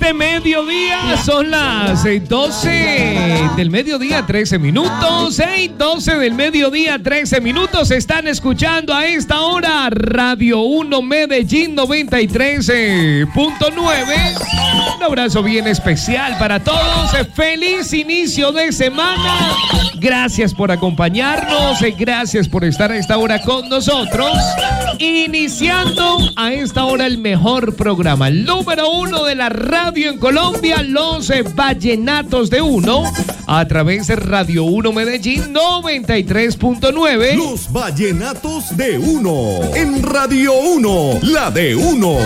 este mediodía. Son las 12 del mediodía, 13 minutos. 12 del mediodía, 13 minutos. Están escuchando a esta hora Radio 1 Medellín 93.9. Un abrazo bien especial para todos. Feliz inicio de semana. Gracias por acompañarnos. Gracias por estar a esta hora con nosotros. Iniciando a esta hora el mejor programa, el número 1 de la radio en Colombia, los Vallenatos de Uno, a través de Radio 1 Medellín 93.9. Los Vallenatos de Uno, en Radio 1, la de uno.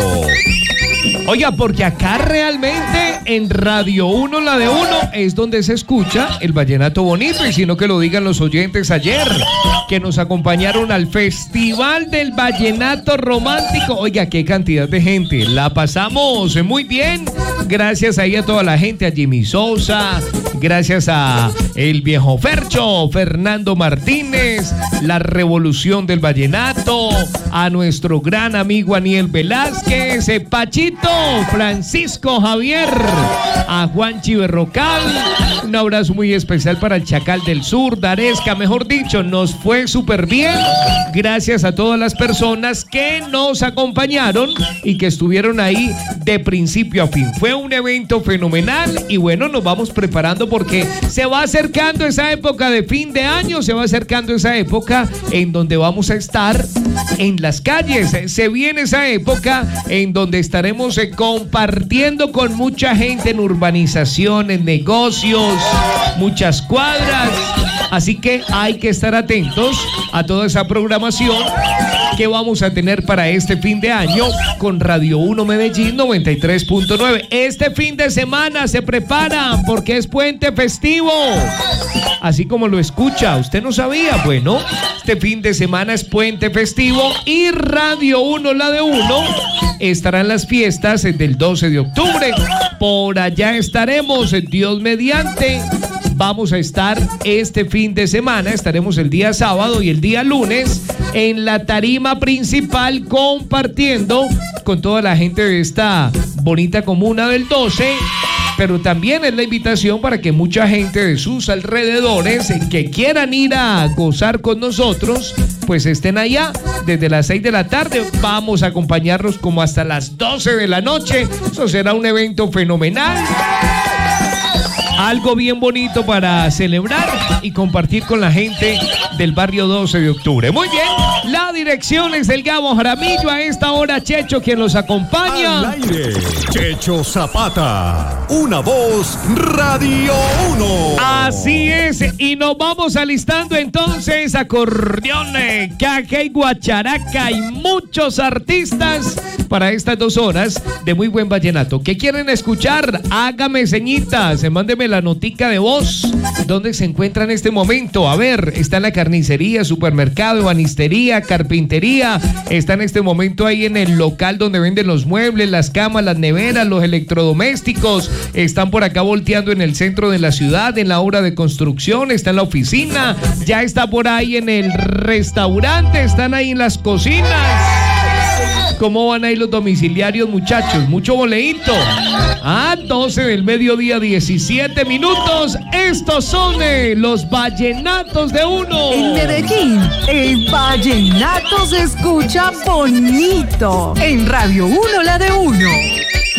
Oiga, porque acá realmente en Radio 1, la de uno, es donde se escucha el vallenato bonito, y si no que lo digan los oyentes ayer, que nos acompañaron al Festival del Vallenato Romántico. Oiga, qué cantidad de gente, la pasamos muy bien, gracias ahí a toda la gente, a Jimmy Sosa, gracias a el viejo Fercho, Fernando Martínez, la revolución del vallenato, a nuestro gran amigo Aniel Velázquez, Pachito, Francisco Javier, a Juanchi Berrocal, un abrazo muy especial para el Chacal del Sur, Daresca, mejor dicho, nos fue súper bien, gracias a todas las personas que nos acompañaron y que estuvieron ahí de principio a fin. Fue un evento fenomenal y bueno, nos vamos preparando porque se va acercando esa época de fin de año, se va acercando esa época en donde vamos a estar en las calles, se viene esa época en donde estaremos compartiendo con mucha gente en urbanización, en negocios, muchas cuadras, así que hay que estar atentos a toda esa programación que vamos a tener para este fin de año con Radio 1 Medellín 93.9. Este fin de semana se preparan porque es puente festivo, así como lo escucha. ¿Usted no sabía? Bueno, este fin de semana es puente festivo y Radio 1, la de uno, estará en las fiestas del 12 de octubre. Por allá estaremos, Dios mediante. Vamos a estar este fin de semana, estaremos el día sábado y el día lunes en la tarima principal compartiendo con toda la gente de esta bonita comuna del 12, pero también es la invitación para que mucha gente de sus alrededores que quieran ir a gozar con nosotros, pues estén allá desde las 6 de la tarde. Vamos a acompañarlos como hasta las 12 de la noche. Eso será un evento fenomenal. Algo bien bonito para celebrar y compartir con la gente del barrio 12 de octubre. Muy bien, la dirección es del Gabo Jaramillo. A esta hora, Checho, quien los acompaña. Al aire, Checho Zapata. Una voz, Radio 1. Así es, y nos vamos alistando entonces, acordeones, caja y guacharaca y muchos artistas para estas 2 horas de muy buen vallenato. ¿Qué quieren escuchar? Hágame señitas, mándeme la notica de voz. ¿Dónde se encuentra en este momento? A ver, está en la carnicería, supermercado, ebanistería, carpintería. Está en este momento ahí en el local donde venden los muebles, las camas, las neveras, los electrodomésticos. Están por acá volteando en el centro de la ciudad, en la obra de construcción. Está en la oficina. Ya está por ahí en el restaurante. Están ahí en las cocinas. ¿Cómo van ahí los domiciliarios, muchachos? Mucho boleíto. 12 del mediodía, 17 minutos. Estos son los Vallenatos de Uno. En Medellín, el vallenato se escucha bonito. En Radio 1, la de uno.